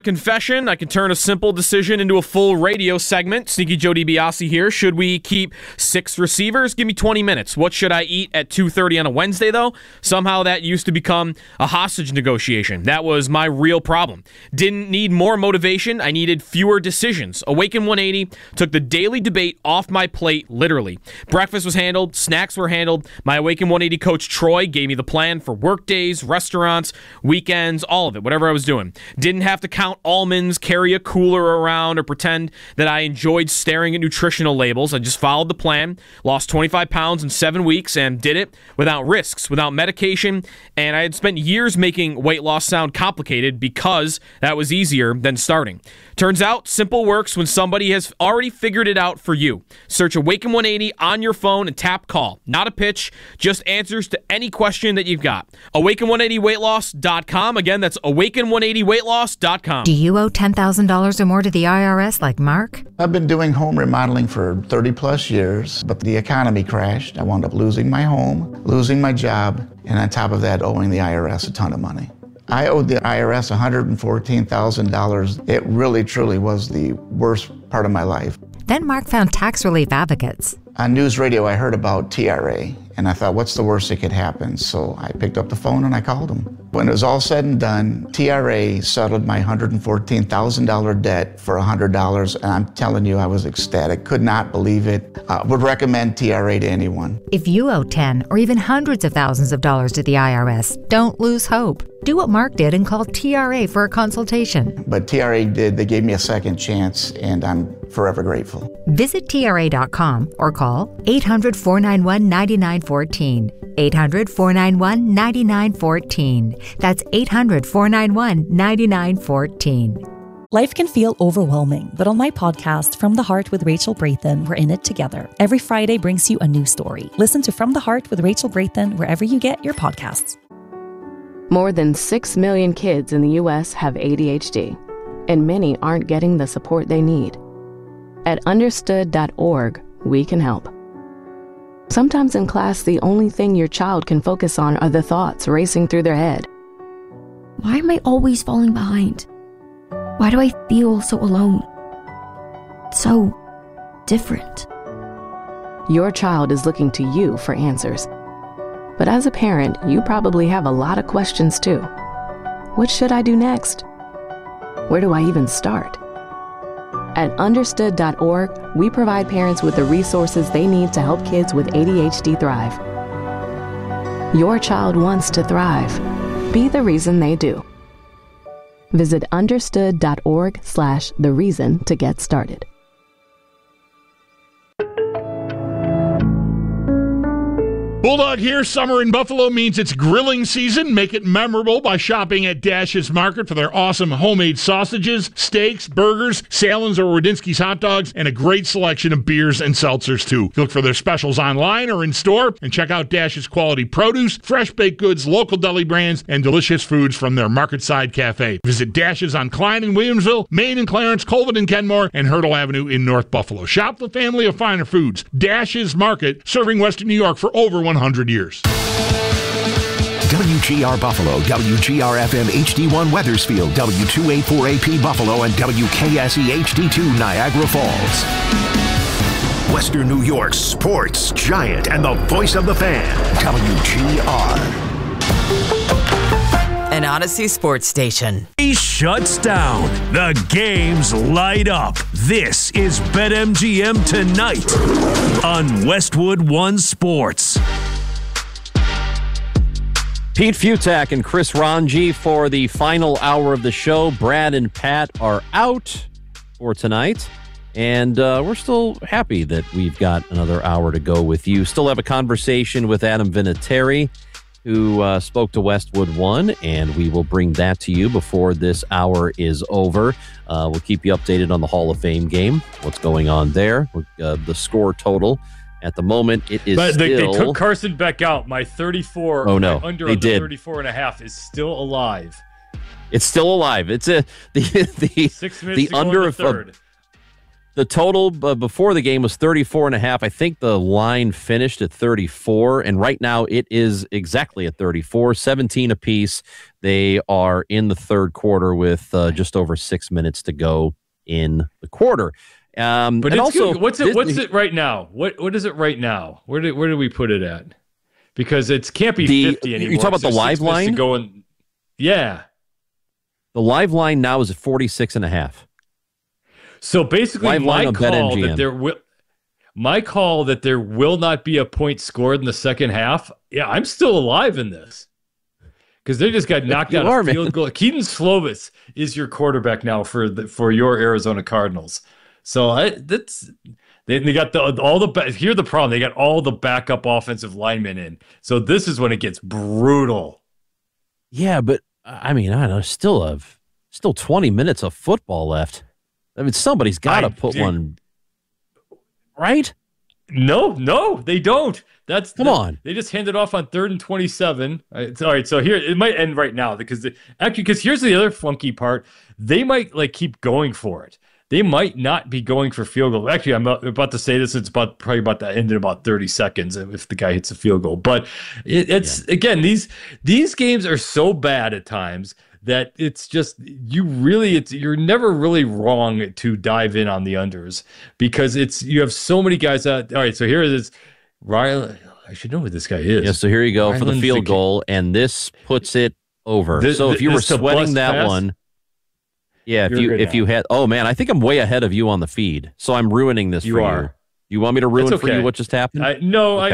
Confession, I can turn a simple decision into a full radio segment. Sneaky Joe DiBiase here. Should we keep 6 receivers? Give me 20 minutes. What should I eat at 2:30 on a Wednesday, though? Somehow that used to become a hostage negotiation. That was my real problem. Didn't need more motivation. I needed fewer decisions. Awaken 180 took the daily debate off my plate, literally. Breakfast was handled. Snacks were handled. My Awaken 180 coach, Troy, gave me the plan for work days, restaurants, weekends, all of it, whatever I was doing. Didn't have to count almonds, carry a cooler around, or pretend that I enjoyed staring at nutritional labels. I just followed the plan, lost 25 pounds in 7 weeks, and did it without risks, without medication, and I had spent years making weight loss sound complicated because that was easier than starting. Turns out, simple works when somebody has already figured it out for you. Search Awaken 180 on your phone and tap call. Not a pitch, just answers to any question that you've got. Awaken180weightloss.com. Again, that's Awaken180weightloss.com. Do you owe $10,000 or more to the IRS like Mark? I've been doing home remodeling for 30 plus years, but the economy crashed. I wound up losing my home, losing my job, and on top of that, owing the IRS a ton of money. I owed the IRS $114,000. It really, truly was the worst part of my life. Then Mark found tax relief advocates. On news radio, I heard about TRA, and I thought, what's the worst that could happen? So I picked up the phone and I called them. When it was all said and done, TRA settled my $114,000 debt for $100, and I'm telling you, I was ecstatic. Could not believe it. Would recommend TRA to anyone. If you owe 10 or even hundreds of thousands of dollars to the IRS, don't lose hope. Do what Mark did and call TRA for a consultation. But TRA did. They gave me a second chance, and I'm forever grateful. Visit TRA.com or call 800-491-9914. 800-491-9914. That's 800-491-9914. Life can feel overwhelming, but on my podcast, From the Heart with Rachel Brathen, we're in it together. Every Friday brings you a new story. Listen to From the Heart with Rachel Brathen wherever you get your podcasts. More than 6 million kids in the U.S. have ADHD, and many aren't getting the support they need. At understood.org, we can help. Sometimes in class, the only thing your child can focus on are the thoughts racing through their head. Why am I always falling behind? Why do I feel so alone? So different. Your child is looking to you for answers. But as a parent, you probably have a lot of questions too. What should I do next? Where do I even start? At understood.org, we provide parents with the resources they need to help kids with ADHD thrive. Your child wants to thrive. Be the reason they do. Visit understood.org/the reason to get started. Bulldog here. Summer in Buffalo means it's grilling season. Make it memorable by shopping at Dash's Market for their awesome homemade sausages, steaks, burgers, Salins or Rudinsky's hot dogs, and a great selection of beers and seltzers, too. Look for their specials online or in store, and check out Dash's quality produce, fresh baked goods, local deli brands, and delicious foods from their Marketside Cafe. Visit Dash's on Klein in Williamsville, Main and Clarence, Colvin and Kenmore, and Hurdle Avenue in North Buffalo. Shop the family of finer foods. Dash's Market, serving Western New York for over 100 years. WGR Buffalo, WGR-FM HD1 Weathersfield, W284AP Buffalo, and WKSE HD2 Niagara Falls. Western New York's sports giant and the voice of the fan, WGR. An Odyssey sports station. He shuts down. The games light up. This is BetMGM Tonight on Westwood One Sports. Pete Futak and Chris Ranji for the final hour of the show. Brad and Pat are out for tonight. And we're still happy that we've got another hour to go with you. Still have a conversation with Adam Vinatieri, who spoke to Westwood One, and we will bring that to you before this hour is over. We'll keep you updated on the Hall of Fame game, what's going on there, the score total. At the moment, it is but they still... took Carson Beck out. My 34, oh, no, my under they on the did. 34 and a half is still alive. It's still alive. It's the 6 minutes the to go under in the of third. The total before the game was 34.5. I think the line finished at 34, and right now it is exactly at 34, 17 apiece. They are in the third quarter with just over 6 minutes to go in the quarter. But it's also, good. What's it right now? What is it right now? Where do we put it at? Because it can't be 50 anymore. You talk about the live line? Yeah. The live line now is at 46.5. So basically, my call that there will not be a point scored in the second half. Yeah, I'm still alive in this because they just got knocked out of field goal. Keaton Slovis is your quarterback now for your Arizona Cardinals. So they got here's the problem. They got all the backup offensive linemen in. So this is when it gets brutal. Yeah, but I mean, I don't know. Still 20 minutes of football left. I mean, somebody's got to put one, right? No, they don't. Come on. They just handed off on 3rd and 27. All right, so here it might end right now because here's the other funky part. They might keep going for it. They might not be going for field goal. Actually, I'm about to say this. It's probably about to end in about 30 seconds if the guy hits a field goal. But again, these games are so bad at times that it's just you're never really wrong to dive in on the unders because you have so many guys out. All right, so here it is. Riley, I should know who this guy is. Yeah, so here you go for the field goal, and this puts it over. So if you were sweating that one, yeah, if you had, oh man, I think I'm way ahead of you on the feed, so I'm ruining this for you. You want me to ruin for you what just happened? I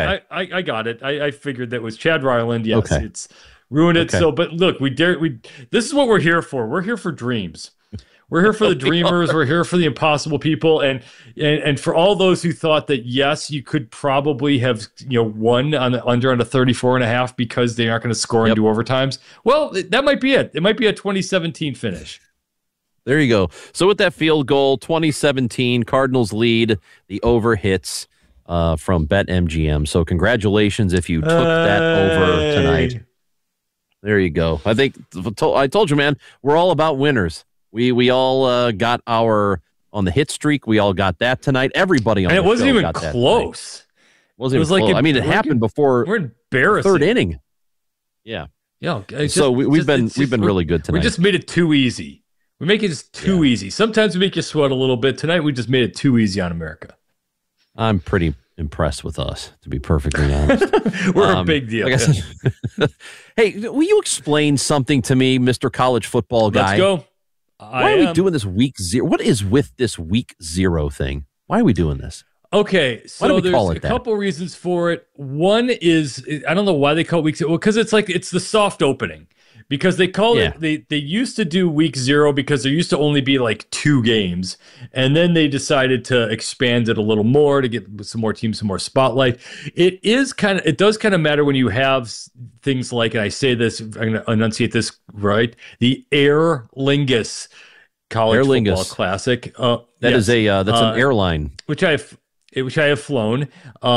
got it. I figured that was Chad Ryland. Yes, it's ruined it. Okay. So, but look, this is what we're here for. We're here for dreams. We're here for the dreamers. We're here for the impossible people, and for all those who thought that yes, you could probably have won on the under on a 34.5 because they aren't going to score and do overtimes. Well, that might be it. It might be a 2017 finish. There you go. So with that field goal, 2017 Cardinals lead. The over hits from BetMGM. So congratulations if you took that over tonight. There you go. I told you, man, we're all about winners. We all got our on the hit streak. We all got that tonight. Everybody on the show got that. And it wasn't even close. It was close. I mean, it happened before we're embarrassing. Third inning. Yeah. So we've been really good tonight. We just made it too easy. We make it just too easy. Sometimes we make you sweat a little bit. Tonight we just made it too easy on America. I'm pretty impressed with us, to be perfectly honest. We're a big deal. Like I said, hey, will you explain something to me, Mr. College Football Guy? Let's go. Why are we doing this week 0? What is with this week 0 thing? Why are we doing this? Okay, so there's a couple reasons for it. One is, I don't know why they call it week 0. Well, because it's the soft opening. Because they call it, they used to do week 0 because there used to only be 2 games. And then they decided to expand it a little more to get some more teams, some more spotlight. It does kind of matter when you have things like, and I say this, I'm going to enunciate this right, the Aer Lingus College Football Classic. That's an airline. Which I have flown.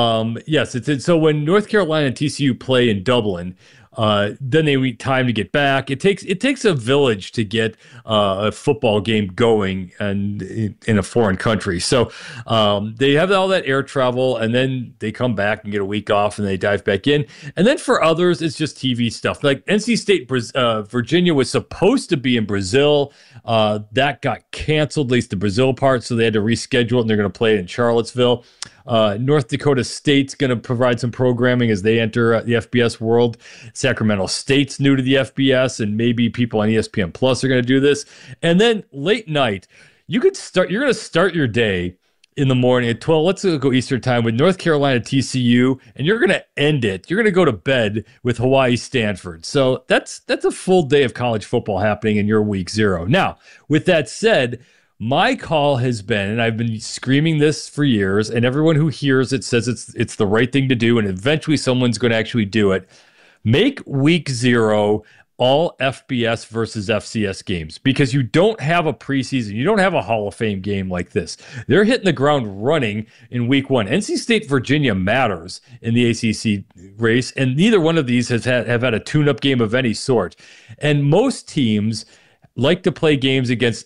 Yes, so when North Carolina and TCU play in Dublin, then they need time to get back. It takes a village to get a football game going and in a foreign country. So they have all that air travel, and then they come back and get a week off, and they dive back in. And then for others, it's just TV stuff. Like NC State, Virginia was supposed to be in Brazil. That got canceled, at least the Brazil part, so they had to reschedule it, and they're going to play it in Charlottesville. North Dakota State's going to provide some programming as they enter the FBS world. Sacramento State's new to the FBS, and maybe people on ESPN Plus are going to do this. And then late night, you're going to start your day in the morning at 12. Let's go Eastern time with North Carolina TCU, and you're going to end it. You're going to go to bed with Hawaii Stanford. So that's a full day of college football happening in your week 0. Now, with that said, my call has been, and I've been screaming this for years, and everyone who hears it says it's the right thing to do, and eventually someone's going to actually do it. Make week 0 all FBS versus FCS games, because you don't have a preseason, you don't have a Hall of Fame game like this. They're hitting the ground running in week 1. NC State, Virginia matters in the ACC race, and neither one of these have had a tune-up game of any sort. And most teams like to play games against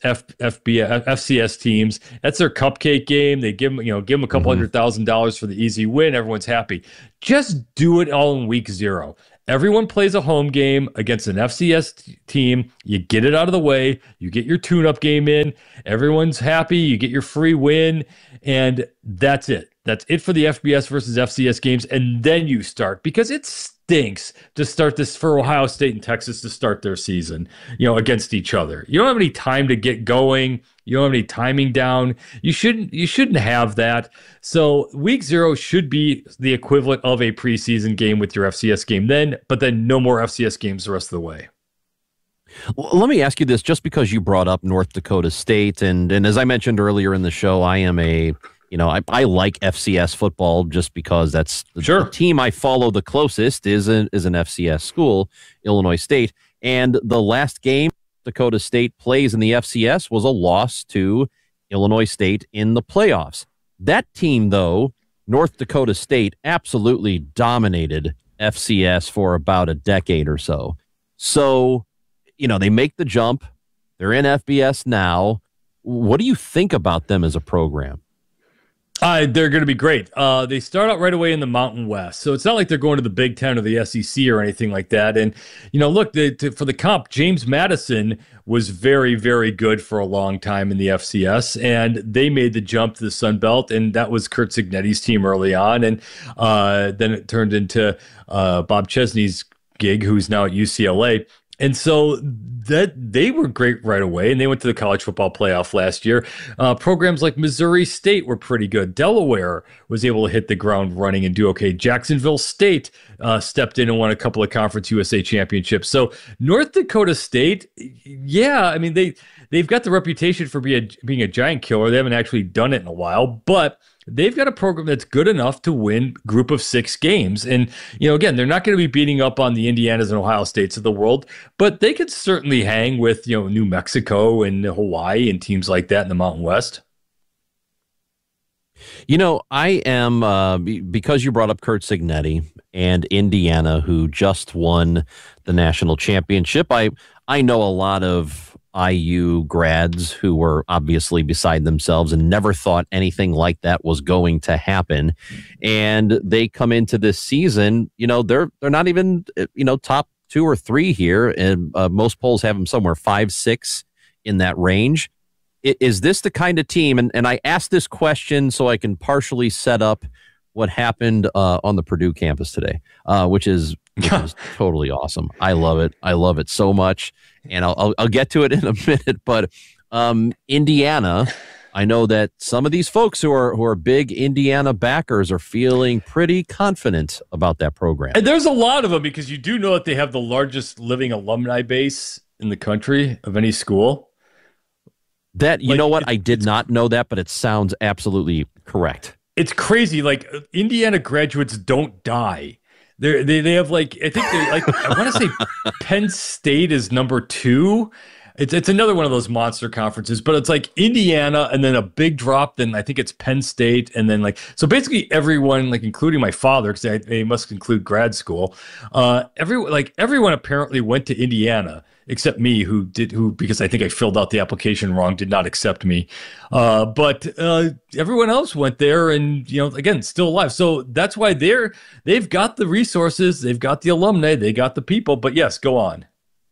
FCS teams. That's their cupcake game. They give them a couple $100,000 for the easy win. Everyone's happy. Just do it all in week 0. Everyone plays a home game against an FCS team. You get it out of the way. You get your tune-up game in. Everyone's happy. You get your free win, and that's it. That's it for the FBS versus FCS games, and then you start, because it stinks to start this for Ohio State and Texas to start their season, against each other. You don't have any time to get going. You don't have any timing down. You shouldn't have that. So week 0 should be the equivalent of a preseason game with your FCS game but then no more FCS games the rest of the way. Well, let me ask you this, just because you brought up North Dakota State, and as I mentioned earlier in the show, I am I like FCS football just because that's the team I follow the closest is an FCS school, Illinois State. And the last game Dakota State plays in the FCS was a loss to Illinois State in the playoffs. That team, though, North Dakota State, absolutely dominated FCS for about a decade or so. So, they make the jump. They're in FBS now. What do you think about them as a program? They're going to be great. They start out right away in the Mountain West. So it's not like they're going to the Big Ten or the SEC or anything like that. And, look, for the comp, James Madison was very, very good for a long time in the FCS. And they made the jump to the Sun Belt. And that was Curt Cignetti's team early on. And then it turned into Bob Chesney's gig, who's now at UCLA. And so that they were great right away, and they went to the college football playoff last year. Programs like Missouri State were pretty good. Delaware was able to hit the ground running and do okay. Jacksonville State stepped in and won a couple of Conference USA championships. So North Dakota State, they've got the reputation for being a giant killer. They haven't actually done it in a while, but they've got a program that's good enough to win group of 6 games. And, again, they're not going to be beating up on the Indianas and Ohio States of the world, but they could certainly hang with, New Mexico and Hawaii and teams like that in the Mountain West. I am, because you brought up Curt Cignetti and Indiana, who just won the national championship, I know a lot of IU grads who were obviously beside themselves and never thought anything like that was going to happen. And they come into this season, they're not even, top 2 or 3 here. And most polls have them somewhere 5, 6 in that range. Is this the kind of team? And I asked this question so I can partially set up what happened on the Purdue campus today, which is totally awesome. I love it. I love it so much. And I'll get to it in a minute. But Indiana, I know that some of these folks who are big Indiana backers are feeling pretty confident about that program. And there's a lot of them, because you do know that they have the largest living alumni base in the country of any school. That, know what? I did not know that, but it sounds absolutely correct. It's crazy. Like, Indiana graduates don't die. They have I think I want to say Penn State is number 2. It's another one of those monster conferences, but it's like Indiana and then a big drop. Then I think it's Penn State, and then so basically everyone, including my father, because they must include grad school. Everyone apparently went to Indiana except me, who because I think I filled out the application wrong, did not accept me. But everyone else went there, and again, still alive. So that's why they've got the resources, they've got the alumni, they got the people. But yes, go on.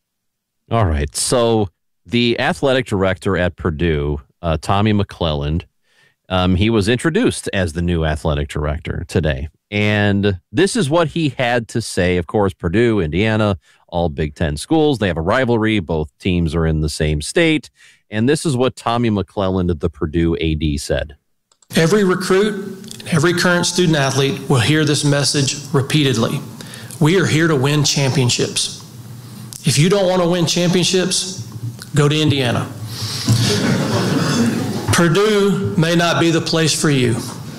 All right. So the athletic director at Purdue, Tommy McClelland, he was introduced as the new athletic director today. And this is what he had to say. Of course, Purdue, Indiana, all Big Ten schools. They have a rivalry. Both teams are in the same state. And this is what Tommy McClelland, the Purdue AD, said. Every recruit, every current student athlete will hear this message repeatedly. We are here to win championships. If you don't want to win championships, go to Indiana. Purdue may not be the place for you.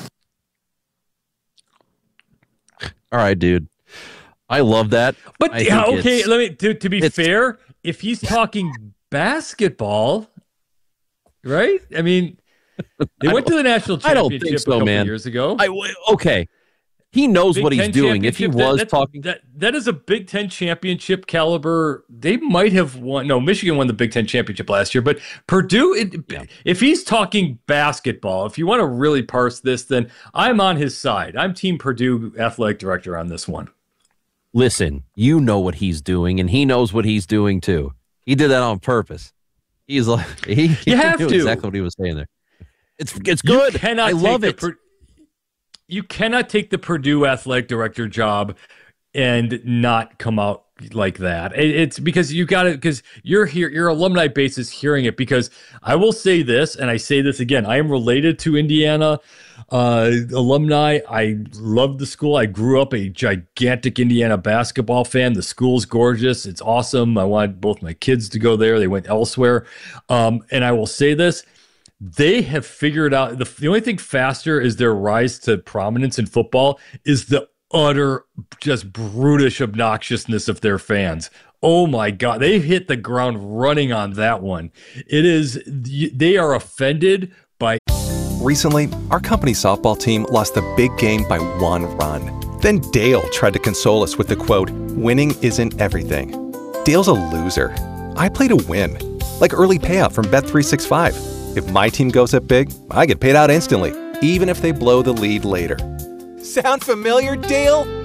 All right, dude. I love that. But okay, to be fair, if he's talking basketball, right? I mean, they went to the national championship a couple years ago. Okay. He knows what he's doing. If he was talking, that is a Big Ten championship caliber. They might have won. No, Michigan won the Big Ten championship last year, but Purdue. If he's talking basketball, if you want to really parse this, then I'm on his side. I'm Team Purdue athletic director on this one. Listen, you know what he's doing, and he knows what he's doing too. He did that on purpose. He's like he knew exactly what he was saying there. It's good. I love it. You cannot take the Purdue athletic director job and not come out like that. It's because you got it, because you're here, your alumni base is hearing it. Because I will say this, and I say this again, I am related to Indiana alumni. I love the school. I grew up a gigantic Indiana basketball fan. The school's gorgeous. It's awesome. I want both my kids to go there. They went elsewhere. And I will say this, they have figured out the only thing faster is their rise to prominence in football is the utter just brutish obnoxiousness of their fans. Oh my God, they hit the ground running on that one. They are offended by. Recently, our company softball team lost a big game by 1 run. Then Dale tried to console us with the quote, "Winning isn't everything." Dale's a loser. I play to win, like early payout from Bet365. If my team goes up big, I get paid out instantly, even if they blow the lead later. Sound familiar, Dale?